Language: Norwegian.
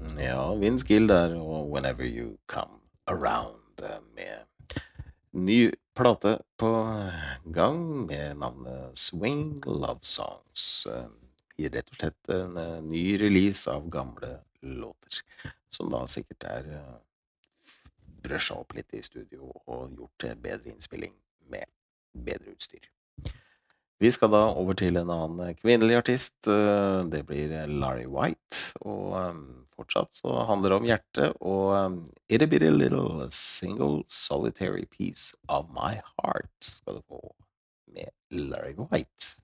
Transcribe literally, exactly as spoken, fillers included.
Ja, Vince Gill der, og Whenever You Come Around eh, med ny plate på gang med navnet Swing Love Songs. Eh, I rett og slett en eh, ny release av gamle låter, som da sikkert er eh, brøsja opp litt i studio og gjort til bedre innspilling med bedre utstyr. Vi skal da over til en annen kvinnelig artist. eh, Det blir Larry White. Og eh, fortsatt så handler det om hjertet. Og eh, Itty Bitty Little Single Solitary Piece of My Heart skal du få med Larry White.